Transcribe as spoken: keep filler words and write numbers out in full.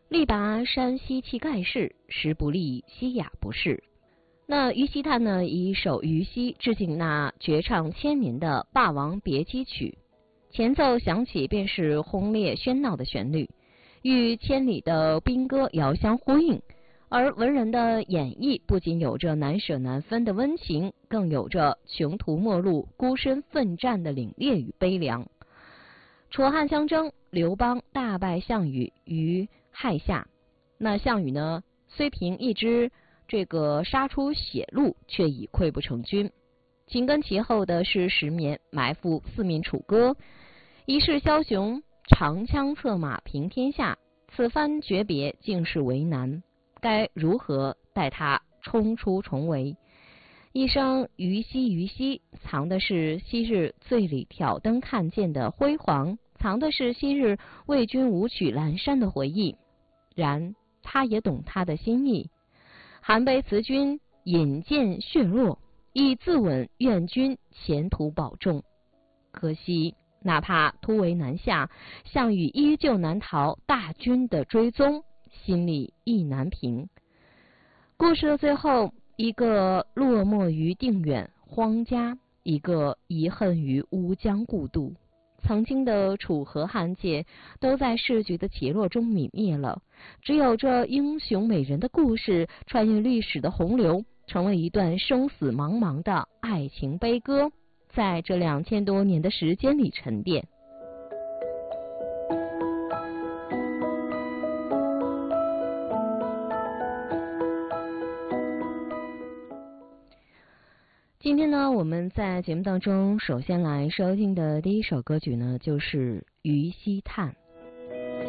力拔山兮气盖世，时不利兮雅不适。那于西叹呢，以一首于西致敬那绝唱千年的《霸王别姬曲》，前奏响起便是轰烈喧闹的旋律，与千里的兵歌遥相呼应。而文人的演绎不仅有着难舍难分的温情，更有着穷途末路、孤身奋战的凛冽与悲凉。楚汉相争，刘邦大败项羽于垓下。那项羽呢，虽凭一支这个杀出血路，却已溃不成军。紧跟其后的是石绵埋伏四面楚歌，一世枭雄长枪策马平天下。此番诀别，竟是为难。该如何待他冲出重围？一声于西于西，藏的是昔日醉里挑灯看剑的辉煌，藏的是昔日为君舞曲阑珊的回忆。然他也懂他的心意，韩悲辞君，引剑血落，以自刎愿君前途保重。可惜哪怕突围南下，项羽依旧难逃大军的追踪，心里意难平。故事的最后，一个落寞于定远荒家，一个遗恨于乌江故渡。曾经的楚河汉界都在世局的起落中泯灭了，只有这英雄美人的故事穿越历史的洪流，成为一段生死茫茫的爱情悲歌，在这两千多年的时间里沉淀。今天呢，我们在节目当中首先来收听的第一首歌曲呢，就是《于西叹》。